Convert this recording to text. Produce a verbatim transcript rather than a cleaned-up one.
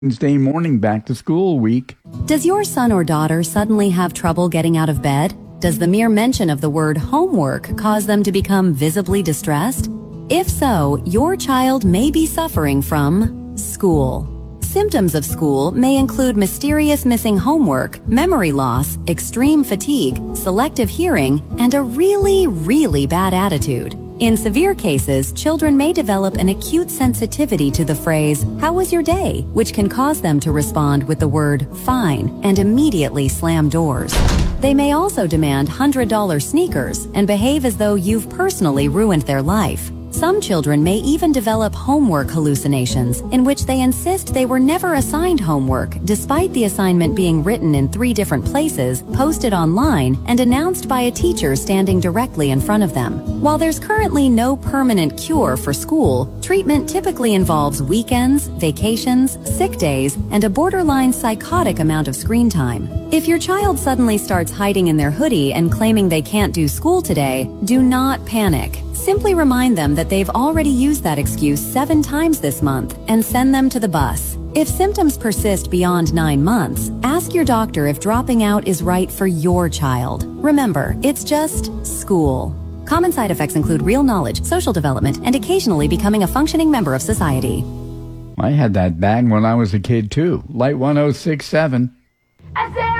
Wednesday morning back to school week. Does your son or daughter suddenly have trouble getting out of bed? Does the mere mention of the word homework cause them to become visibly distressed? If so, your child may be suffering from school. Symptoms of school may include mysterious missing homework, memory loss, extreme fatigue, selective hearing, and a really, really bad attitude. In severe cases, children may develop an acute sensitivity to the phrase, "How was your day?" which can cause them to respond with the word, "fine," and immediately slam doors. They may also demand one hundred dollar sneakers and behave as though you've personally ruined their life. Some children may even develop homework hallucinations, in which they insist they were never assigned homework, despite the assignment being written in three different places, posted online, and announced by a teacher standing directly in front of them. While there's currently no permanent cure for school, treatment typically involves weekends, vacations, sick days, and a borderline psychotic amount of screen time. If your child suddenly starts hiding in their hoodie and claiming they can't do school today, do not panic. Simply remind them that they've already used that excuse seven times this month and send them to the bus. If symptoms persist beyond nine months, ask your doctor if dropping out is right for your child. Remember, it's just school. Common side effects include real knowledge, social development, and occasionally becoming a functioning member of society. I had that bag when I was a kid too. Light one oh six seven. I said